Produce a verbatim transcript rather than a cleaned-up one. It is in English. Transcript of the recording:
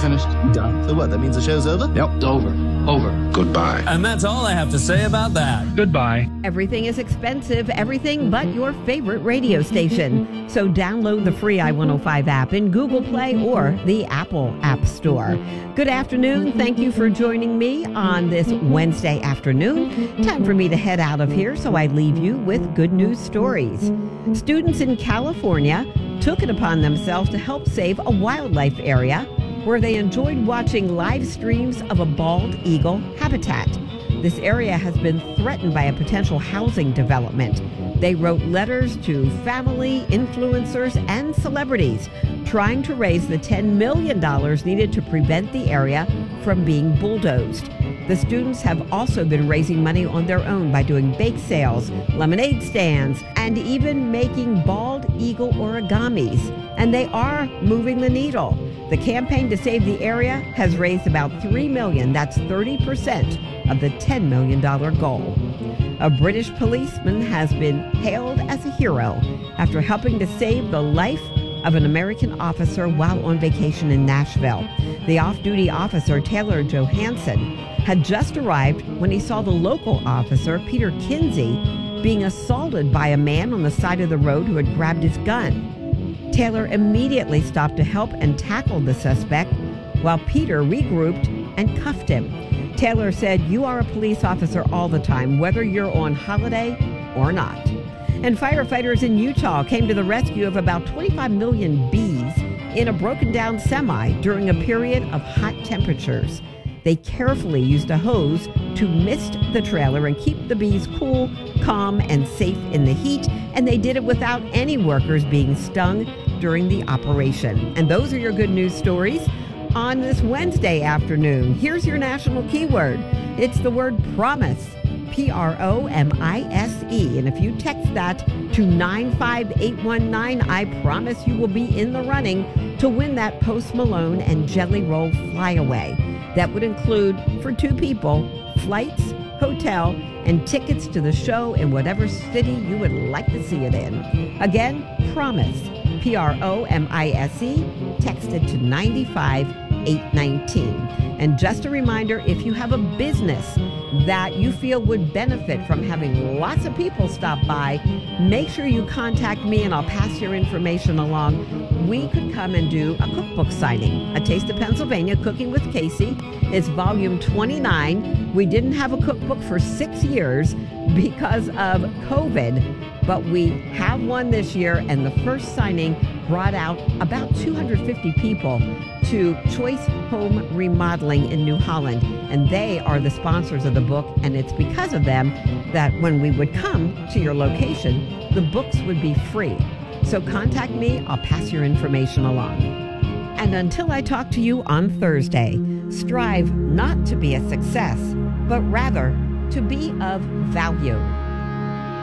finished. Done. So what, that means the show's over? Yep. It's over. Over. Goodbye. And that's all I have to say about that. Goodbye. Everything is expensive, everything but your favorite radio station. So download the free I one oh five app in Google Play or the Apple App Store. Good afternoon. Thank you for joining me on this Wednesday afternoon. Time for me to head out of here, so I leave you with good news stories. Students in California took it upon themselves to help save a wildlife area where they enjoyed watching live streams of a bald eagle habitat. This area has been threatened by a potential housing development. They wrote letters to family, influencers, and celebrities trying to raise the ten million dollars needed to prevent the area from being bulldozed. The students have also been raising money on their own by doing bake sales, lemonade stands, and even making bald eagle origamis. And they are moving the needle. The campaign to save the area has raised about three million dollars. That's thirty percent of the ten million dollars goal. A British policeman has been hailed as a hero after helping to save the life of an American officer while on vacation in Nashville. The off-duty officer, Taylor Johansson, had just arrived when he saw the local officer, Peter Kinsey, being assaulted by a man on the side of the road who had grabbed his gun. Taylor immediately stopped to help and tackled the suspect, while Peter regrouped and cuffed him. Taylor said, "You are a police officer all the time, whether you're on holiday or not." And firefighters in Utah came to the rescue of about twenty-five million bees in a broken down semi during a period of hot temperatures. They carefully used a hose to mist the trailer and keep the bees cool, calm, and safe in the heat, and they did it without any workers being stung during the operation. And those are your good news stories on this Wednesday afternoon. Here's your national keyword. It's the word promise, P R O M I S E. And if you text that to nine five eight one nine, I promise you will be in the running to win that Post Malone and Jelly Roll flyaway. That would include, for two people, flights, hotel, and tickets to the show in whatever city you would like to see it in. Again, promise, P R O M I S E, text it to nine five eight one nine. And just a reminder, if you have a business that you feel would benefit from having lots of people stop by, make sure you contact me and I'll pass your information along. We could come and do a cookbook signing. A Taste of Pennsylvania, Cooking with Casey. It's volume twenty-nine. We didn't have a cookbook for six years because of COVID, but we have one this year, and the first signing brought out about two hundred fifty people to Choice Home Remodeling in New Holland, and they are the sponsors of the book, and it's because of them that when we would come to your location, the books would be free. So contact me, I'll pass your information along. And until I talk to you on Thursday, strive not to be a success, but rather to be of value.